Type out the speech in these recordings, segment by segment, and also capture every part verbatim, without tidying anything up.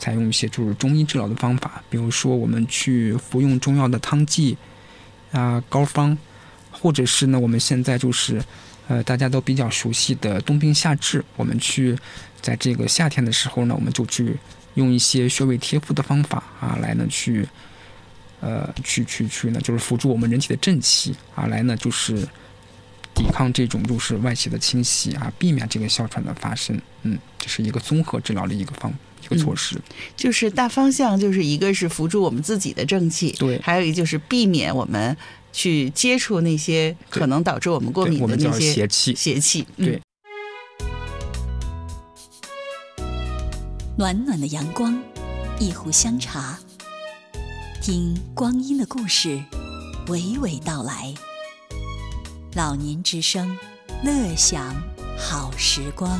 采用一些就是中医治疗的方法，比如说我们去服用中药的汤剂啊、膏方，或者是呢我们现在就是呃大家都比较熟悉的冬病夏治，我们去在这个夏天的时候呢，我们就去用一些穴位贴敷的方法啊，来呢去呃去去去呢就是辅助我们人体的正气啊，来呢就是抵抗这种就是外邪的侵袭啊，避免这个哮喘的发生。嗯，这是一个综合治疗的一个方一个措施。 嗯，就是大方向就是一个是辅助我们自己的正气， 对， 还有一个就是避免我们去接触那些可能导致我们过敏的那些邪气。 邪气， 对。 嗯， 暖暖的阳光，一壶香茶，听光阴的故事，娓娓道来。老年之声，乐享好时光。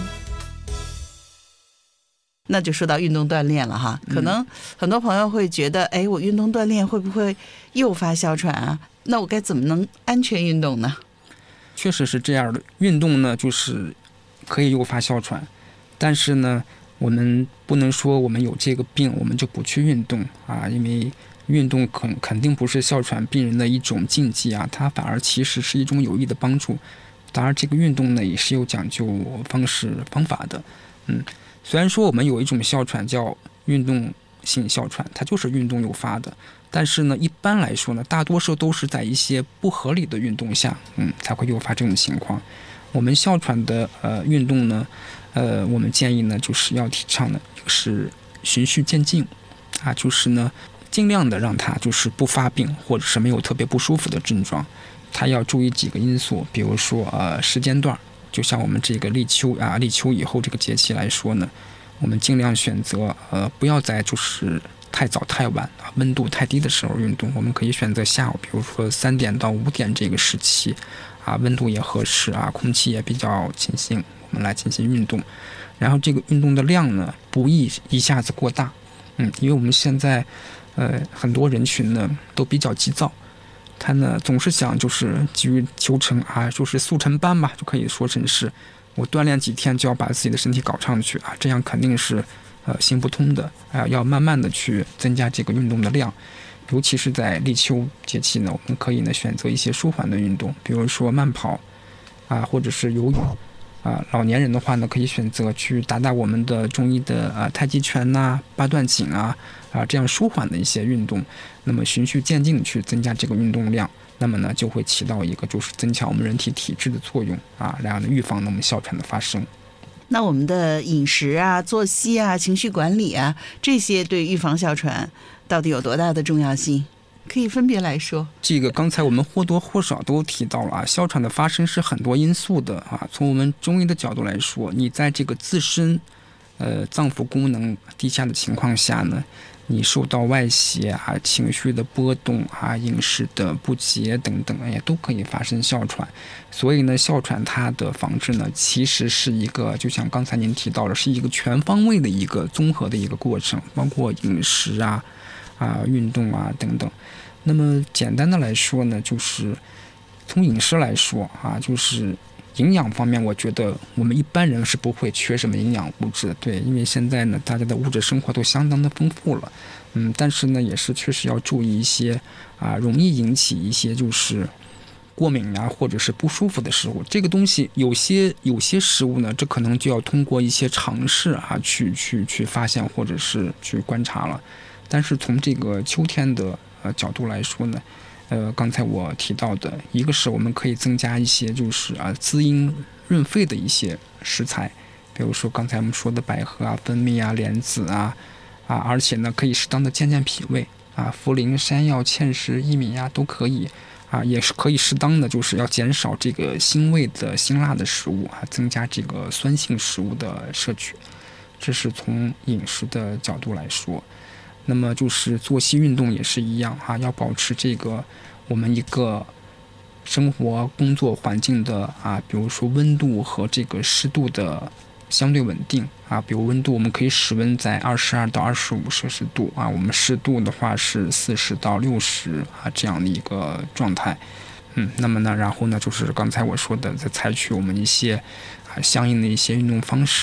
那就说到运动锻炼了哈，可能很多朋友会觉得，哎，我运动锻炼会不会诱发哮喘啊？那我该怎么能安全运动呢？ 确实是这样的，运动呢就是可以诱发哮喘，但是呢我们不能说我们有这个病我们就不去运动啊，因为运动肯肯定不是哮喘病人的一种禁忌啊，它反而其实是一种有益的帮助。当然这个运动呢也是有讲究方式方法的。嗯，虽然说我们有一种哮喘叫运动性哮喘，它就是运动诱发的，但是呢一般来说呢大多数都是在一些不合理的运动下嗯才会诱发这种情况。我们哮喘的呃运动呢呃我们建议呢就是要提倡的是循序渐进啊，就是呢尽量的让它就是不发病或者是没有特别不舒服的症状。它要注意几个因素，比如说呃时间段，就像我们这个立秋啊立秋以后这个节气来说呢，我们尽量选择呃不要在就是太早太晚啊温度太低的时候运动，我们可以选择下午，比如说三点到五点这个时期啊，温度也合适啊，空气也比较清新，我们来进行运动。然后这个运动的量呢不宜一下子过大，嗯，因为我们现在呃很多人群呢都比较急躁，他呢总是想就是急于求成啊，就是速成班吧，就可以说成是我锻炼几天就要把自己的身体搞上去啊，这样肯定是呃行不通的啊、呃，要慢慢的去增加这个运动的量。尤其是在立秋节气呢，我们可以呢选择一些舒缓的运动，比如说慢跑啊，或者是游泳啊。老年人的话呢，可以选择去打打我们的中医的啊太极拳呐、啊、八段锦啊啊这样舒缓的一些运动。那么循序渐进去增加这个运动量，那么呢就会起到一个就是增强我们人体体质的作用啊，然后呢预防我们哮喘的发生。 那我们的饮食啊、作息啊、情绪管理啊，这些对预防哮喘到底有多大的重要性？可以分别来说。 这个刚才我们或多或少都提到了啊，哮喘的发生是很多因素的啊。从我们中医的角度来说，你在这个自身呃脏腑功能低下的情况下呢，你受到外邪啊、情绪的波动啊、饮食的不节等等，哎呀，都可以发生哮喘。所以呢，哮喘它的防治呢，其实是一个，就像刚才您提到的，是一个全方位的一个综合的一个过程，包括饮食啊、啊运动啊等等。那么简单的来说呢，就是从饮食来说啊，就是营养方面，我觉得我们一般人是不会缺什么营养物质的，对，因为现在呢，大家的物质生活都相当的丰富了，嗯，但是呢，也是确实要注意一些啊，容易引起一些就是过敏啊，或者是不舒服的食物。这个东西有些有些食物呢，这可能就要通过一些尝试啊，去去去发现或者是去观察了。但是从这个秋天的呃角度来说呢，呃，刚才我提到的一个是我们可以增加一些就是啊滋阴润肺的一些食材，比如说刚才我们说的百合啊、蜂蜜啊、莲子啊啊，而且呢可以适当的健健脾胃啊，茯苓、山药、芡实、薏米呀、啊、都可以啊，也是可以适当的就是要减少这个辛味的辛辣的食物啊，增加这个酸性食物的摄取，这是从饮食的角度来说。那么就是作息运动也是一样啊，要保持这个我们一个生活工作环境的啊，比如说温度和这个湿度的相对稳定啊，比如温度我们可以室温在二十二到二十五摄氏度啊，我们湿度的话是四十到六十啊这样的一个状态。嗯，那么呢，然后呢，就是刚才我说的，再采取我们一些啊相应的一些运动方式，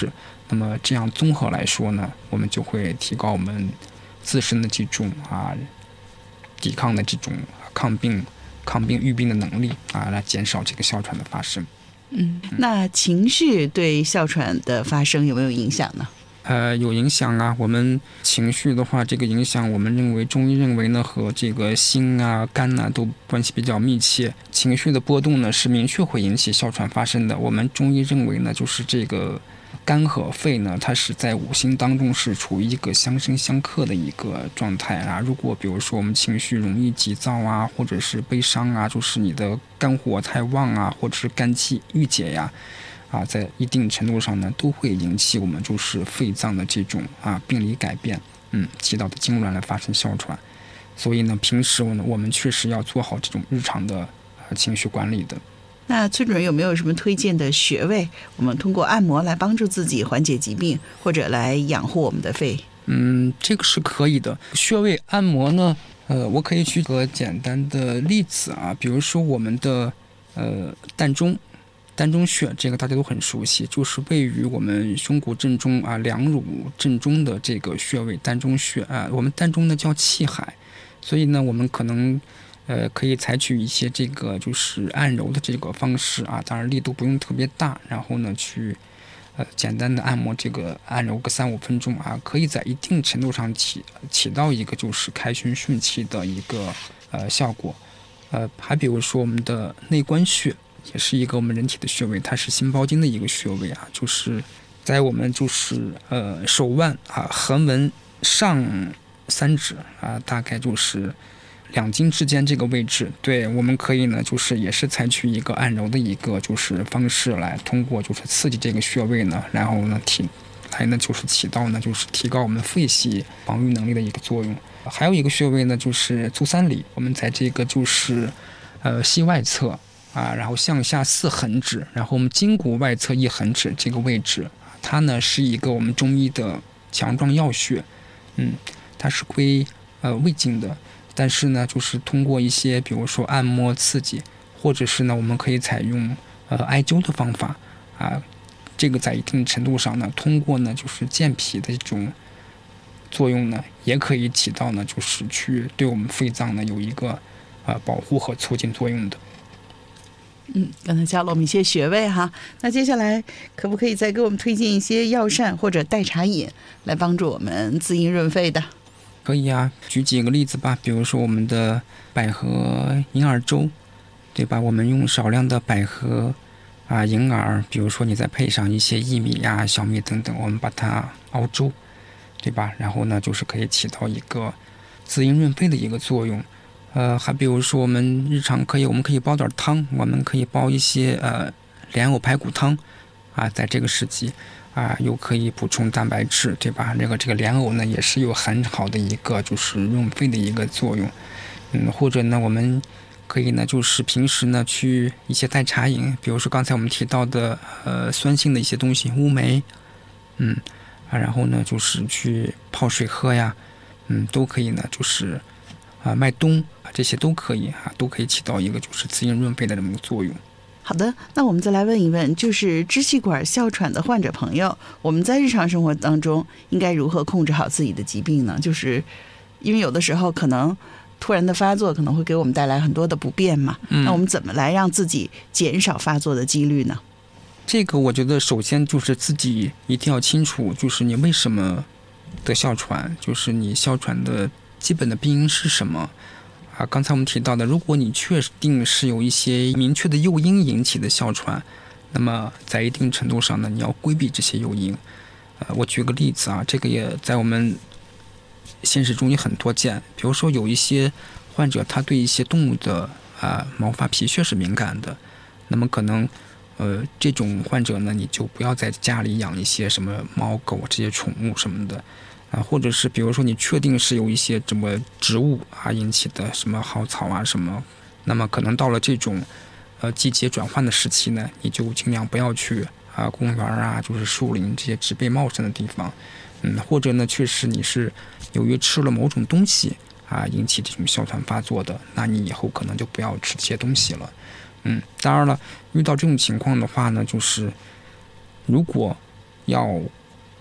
那么这样综合来说呢，我们就会提高我们自身的这种啊抵抗的这种抗病、抗病预病的能力啊，来减少这个哮喘的发生。 嗯，那情绪对哮喘的发生有没有影响呢？ 呃，有影响啊。我们情绪的话，这个影响，我们认为中医认为呢，和这个心啊、肝啊都关系比较密切。情绪的波动呢，是明确会引起哮喘发生的。我们中医认为呢，就是这个肝和肺呢，它是在五行当中是处于一个相生相克的一个状态啊。如果比如说我们情绪容易急躁啊，或者是悲伤啊，就是你的肝火太旺啊，或者是肝气郁结呀。啊，在一定程度上呢，都会引起我们就是肺脏的这种啊病理改变，嗯，起到的痉挛来发生哮喘。所以呢，平时呢，我们确实要做好这种日常的、呃、情绪管理的。 那崔主任有没有什么推荐的穴位，我们通过按摩来帮助自己缓解疾病，或者来养护我们的肺？ 嗯，这个是可以的。穴位按摩呢，呃，我可以举个简单的例子啊，比如说我们的呃膻中。膻中穴这个大家都很熟悉，就是位于我们胸骨正中啊两乳正中的这个穴位，膻中穴啊。我们膻中呢叫气海，所以呢我们可能呃可以采取一些这个就是按揉的这个方式啊，当然力度不用特别大，然后呢去呃简单的按摩这个按揉个三五分钟啊，可以在一定程度上起起到一个就是开胸顺气的一个呃效果。呃，还比如说我们的内关穴。也是一个我们人体的穴位，它是心包经的一个穴位啊，就是在我们就是呃手腕啊横纹上三指啊，大概就是两筋之间这个位置。对，我们可以呢，就是也是采取一个按揉的一个就是方式来，通过就是刺激这个穴位呢，然后呢提来呢就是起到呢就是提高我们肺系防御能力的一个作用。还有一个穴位呢就是足三里，我们在这个就是呃膝外侧。啊，然后向下四横指，然后我们筋骨外侧一横指这个位置，它呢是一个我们中医的强壮要穴，嗯，它是归呃胃经的，但是呢，就是通过一些比如说按摩刺激，或者是呢，我们可以采用呃艾灸的方法啊，这个在一定程度上呢，通过呢就是健脾的这种作用呢，也可以起到呢就是去对我们肺脏呢有一个呃保护和促进作用的。 嗯，刚才教了我们一些穴位哈，那接下来可不可以再给我们推荐一些药膳或者代茶饮，来帮助我们滋阴润肺的？ 可以啊，举几个例子吧，比如说我们的百合银耳粥，对吧？我们用少量的百合啊、银耳，比如说你再配上一些薏米呀、小米等等，我们把它熬粥，对吧？然后呢，就是可以起到一个滋阴润肺的一个作用。呃，还比如说我们日常可以，我们可以煲点汤，我们可以煲一些呃莲藕排骨汤，啊，在这个时期啊，又可以补充蛋白质，对吧？这个这个莲藕呢，也是有很好的一个就是润肺的一个作用。嗯，或者呢，我们可以呢，就是平时呢去一些代茶饮，比如说刚才我们提到的呃酸性的一些东西，乌梅，嗯啊，然后呢就是去泡水喝呀，嗯，都可以呢，就是啊麦冬。这些都可以啊，都可以起到一个就是滋阴润肺的这么一个作用。 好的，那我们再来问一问，就是支气管哮喘的患者朋友，我们在日常生活当中应该如何控制好自己的疾病呢？就是因为有的时候可能突然的发作可能会给我们带来很多的不便嘛，嗯、那我们怎么来让自己减少发作的几率呢？ 这个我觉得首先就是自己一定要清楚，就是你为什么得哮喘，就是你哮喘的基本的病因是什么。啊，刚才我们提到的，如果你确定是有一些明确的诱因引起的哮喘，那么在一定程度上呢，你要规避这些诱因。呃，我举个例子啊，这个也在我们现实中也很多见。比如说有一些患者，他对一些动物的啊毛发皮屑是敏感的，那么可能呃这种患者呢，你就不要在家里养一些什么猫狗这些宠物什么的。啊，或者是比如说你确定是有一些什么植物啊引起的什么蒿草啊什么，那么可能到了这种呃季节转换的时期呢，你就尽量不要去啊公园啊，就是树林这些植被茂盛的地方，嗯，或者呢确实你是由于吃了某种东西啊引起这种哮喘发作的，那你以后可能就不要吃这些东西了，嗯，当然了，遇到这种情况的话呢，就是如果要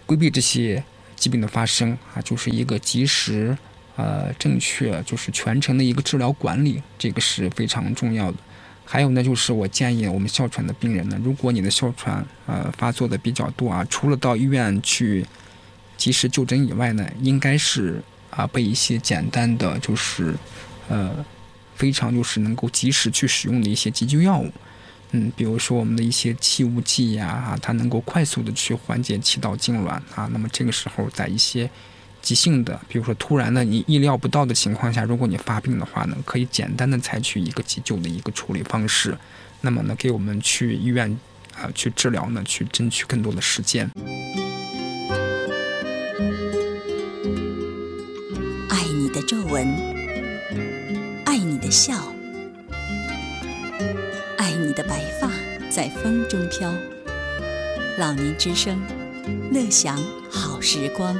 规避这些疾病的发生啊，就是一个及时、呃正确，就是全程的一个治疗管理，这个是非常重要的。还有呢，就是我建议我们哮喘的病人呢，如果你的哮喘呃发作的比较多啊，除了到医院去及时就诊以外呢，应该是啊备一些简单的，就是呃非常就是能够及时去使用的一些急救药物。嗯，比如说我们的一些气雾剂呀、啊，它能够快速的去缓解气道痉挛啊。那么这个时候，在一些急性的，比如说突然的你意料不到的情况下，如果你发病的话呢，可以简单的采取一个急救的一个处理方式。那么呢，给我们去医院啊、呃、去治疗呢，去争取更多的时间。 爱你的皱纹，爱你的笑。爱你的白发在风中飘，老年之声，乐享好时光。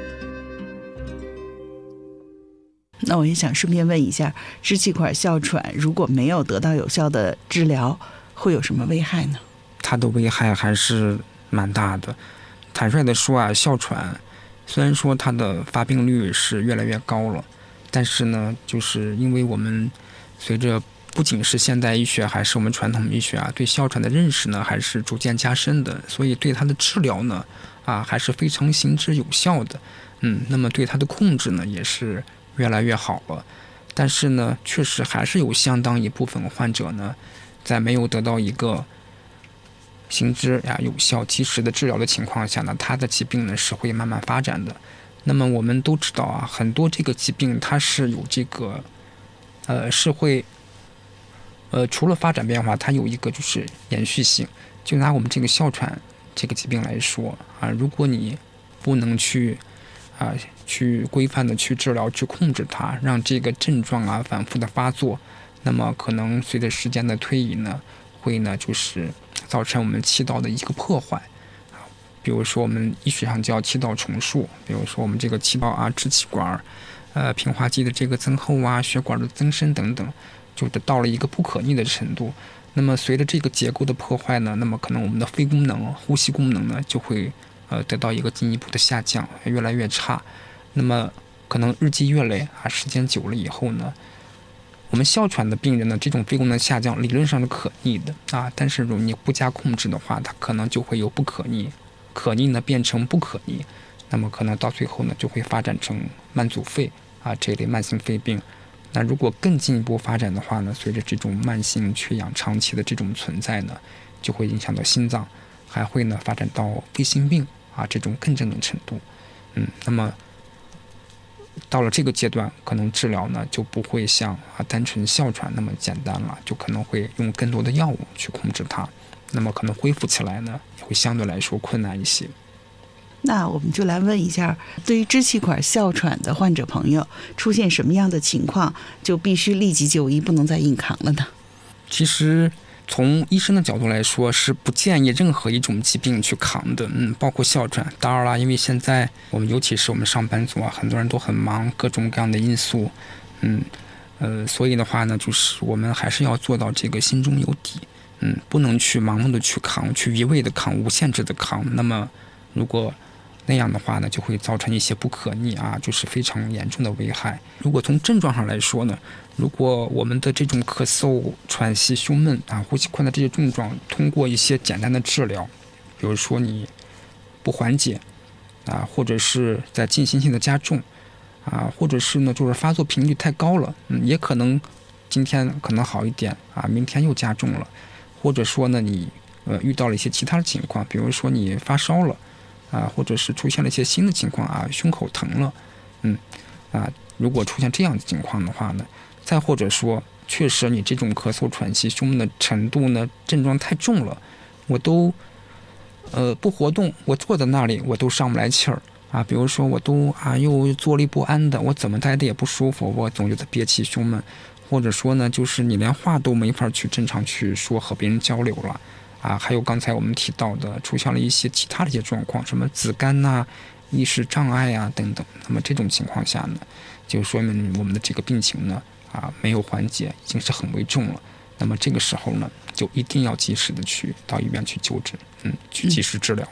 那我也想顺便问一下，支气管哮喘如果没有得到有效的治疗，会有什么危害呢？ 它的危害还是蛮大的。坦率的说啊，哮喘虽然说它的发病率是越来越高了，但是呢，就是因为我们随着不仅是现代医学还是我们传统医学啊，对哮喘的认识呢还是逐渐加深的，所以对它的治疗呢啊还是非常行之有效的。嗯，那么对它的控制呢也是越来越好了。但是呢，确实还是有相当一部分患者呢，在没有得到一个行之呀有效及时的治疗的情况下呢，他的疾病呢是会慢慢发展的。那么我们都知道啊，很多这个疾病它是有这个呃是会呃，除了发展变化，它有一个就是延续性。就拿我们这个哮喘这个疾病来说啊，如果你不能去啊去规范的去治疗、去控制它，让这个症状啊反复的发作，那么可能随着时间的推移呢，会呢就是造成我们气道的一个破坏。比如说我们医学上叫气道重塑，比如说我们这个气道啊、支气管、呃平滑肌的这个增厚啊、血管的增生等等。就到了一个不可逆的程度。那么随着这个结构的破坏呢，那么可能我们的肺功能、呼吸功能呢就会呃得到一个进一步的下降，越来越差。那么可能日积月累啊，时间久了以后呢，我们哮喘的病人呢，这种肺功能下降理论上是可逆的啊，但是如果你不加控制的话，它可能就会由不可逆，可逆呢变成不可逆，那么可能到最后呢就会发展成慢阻肺啊这类慢性肺病。那如果更进一步发展的话呢，随着这种慢性缺氧长期的这种存在呢，就会影响到心脏，还会呢发展到肺心病啊这种更重的程度。嗯，那么到了这个阶段，可能治疗呢就不会像啊单纯哮喘那么简单了，就可能会用更多的药物去控制它，那么可能恢复起来呢也会相对来说困难一些。 那我们就来问一下，对于支气管哮喘的患者朋友，出现什么样的情况就必须立即就医，不能再硬扛了呢？ 其实从医生的角度来说，是不建议任何一种疾病去扛的，嗯，包括哮喘。当然了，因为现在我们尤其是我们上班族啊，很多人都很忙，各种各样的因素，嗯，呃，所以的话呢，就是我们还是要做到这个心中有底，嗯，不能去盲目的去扛，去一味的扛，无限制的扛。那么如果那样的话呢，就会造成一些不可逆啊，就是非常严重的危害。如果从症状上来说呢，如果我们的这种咳嗽、喘息、胸闷啊、呼吸困难这些症状，通过一些简单的治疗，比如说你不缓解啊，或者是在进行性的加重啊，或者是呢就是发作频率太高了，嗯，也可能今天可能好一点啊，明天又加重了，或者说呢你呃遇到了一些其他的情况，比如说你发烧了。啊，或者是出现了一些新的情况啊，胸口疼了，嗯，啊，如果出现这样的情况的话呢，再或者说，确实你这种咳嗽、喘息、胸闷的程度呢，症状太重了，我都呃不活动，我坐在那里我都上不来气儿啊，比如说我都啊又坐立不安的，我怎么待的也不舒服，我总觉得憋气、胸闷，或者说呢，就是你连话都没法去正常去说和别人交流了。啊，还有刚才我们提到的，出现了一些其他的一些状况，什么子绀呐、意识障碍啊等等。那么这种情况下呢，就说明我们的这个病情呢，啊没有缓解，已经是很危重了。那么这个时候呢，就一定要及时的去到医院去就诊，嗯，去及时治疗。 嗯、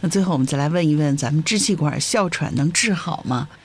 那最后我们再来问一问，咱们支气管哮喘能治好吗？